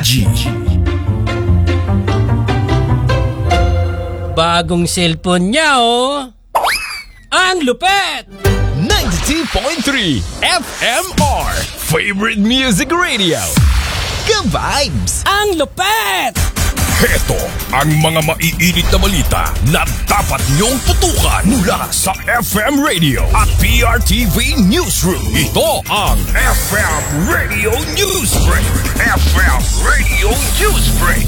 Reggie. Bagong cellphone niya, oh. Ang lupet! 92.3 FMR Favorite Music Radio. Ka-vibes! Ang lupet! Heto ang mga maiinit na balita na dapat niyong tutukan mula sa FM Radio at PRTV Newsroom. Ito ang FM Radio Newsbreak. FM Radio Newsbreak.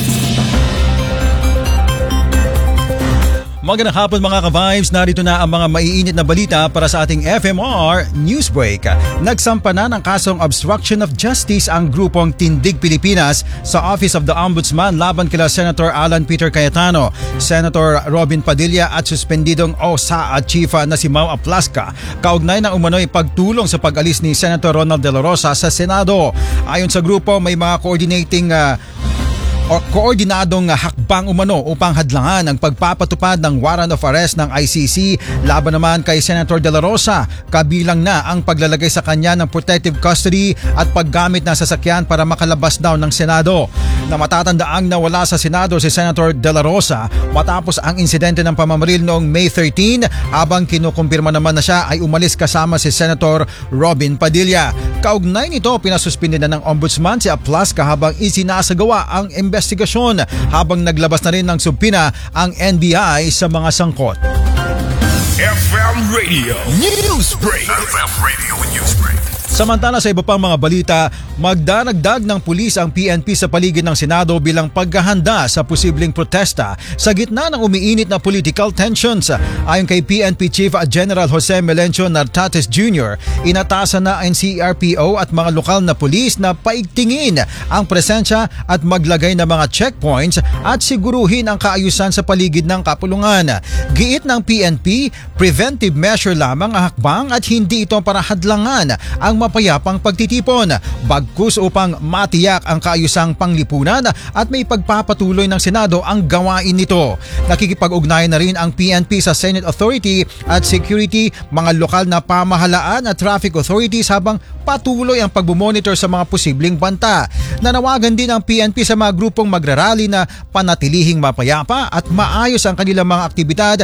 Magandang hapon mga ka-vibes, narito na ang mga maiinit na balita para sa ating FMR Newsbreak. Nagsampa na ng kasong obstruction of justice ang grupong Tindig Pilipinas sa Office of the Ombudsman laban kila Senator Alan Peter Cayetano, Senator Robin Padilla at suspendidong OSA at Chief na si Mau Aplasca kaugnay ng umano'y pagtulong sa pag-alis ni Senator Ronald De La Rosa sa Senado. Ayon sa grupo, may mga koordinadong hakbang umano upang hadlangan ang pagpapatupad ng warrant of arrest ng ICC laban naman kay Senator De La Rosa, kabilang na ang paglalagay sa kanya ng protective custody at paggamit ng sasakyan para makalabas daw ng Senado. Na matatandaang nawala sa Senado si Senator De La Rosa matapos ang insidente ng pamamaril noong May 13 habang kinukumpirma naman na siya ay umalis kasama si Senator Robin Padilla. Kaugnay nito, pinasuspindi na ng Ombudsman si Aplasca habang isinasagawa ang investigasyon habang naglabas na rin ng subpina ang NBI sa mga sangkot. FM Radio Newsbreak. FM Radio Newsbreak. Samantala sa iba pang mga balita, magdaragdag ng pulis ang PNP sa paligid ng Senado bilang paghahanda sa posibleng protesta sa gitna ng umiinit na political tensions. Ayon kay PNP Chief General Jose Melencio Nartates Jr., inatasan na ang CRPO at mga lokal na pulis na paigtingin ang presensya at maglagay ng mga checkpoints at siguruhin ang kaayusan sa paligid ng kapulungan. Giit ng PNP, preventive measure lamang ang hakbang at hindi ito para hadlangan ang mapayapang pagtitipon, bagkus upang matiyak ang kaayusang panglipunan at may pagpapatuloy ng Senado ang gawain nito. Nakikipag-ugnayan na rin ang PNP sa Senate Authority at Security, mga lokal na pamahalaan at traffic authorities habang patuloy ang pagbumonitor sa mga posibleng banta. Nanawagan din ang PNP sa mga grupong magrarally na panatilihing mapayapa at maayos ang kanilang mga aktibidad